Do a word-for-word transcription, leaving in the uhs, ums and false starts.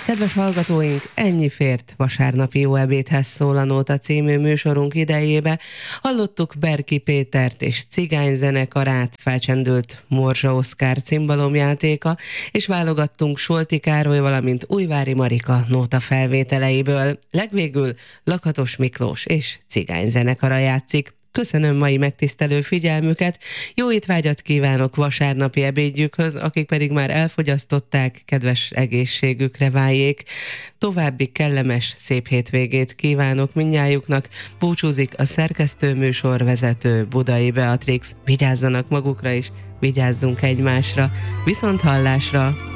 Kedves hallgatóink, ennyi fért vasárnapi Jó ebédhez szól a Nóta című műsorunk idejébe. Hallottuk Berki Pétert és Cigány zenekarát, felcsendült Morzsa Oszkár cimbalomjátéka, és válogattunk Solti Károly, valamint Újvári Marika nóta felvételeiből. Legvégül Lakatos Miklós és Cigány zenekara játszik. Köszönöm mai megtisztelő figyelmüket, jó étvágyat kívánok vasárnapi ebédjükhöz, akik pedig már elfogyasztották, kedves egészségükre váljék. További kellemes, szép hétvégét kívánok mindnyájuknak. Búcsúzik a szerkesztő műsorvezető Budai Beatrix. Vigyázzanak magukra is, vigyázzunk egymásra. Viszont hallásra!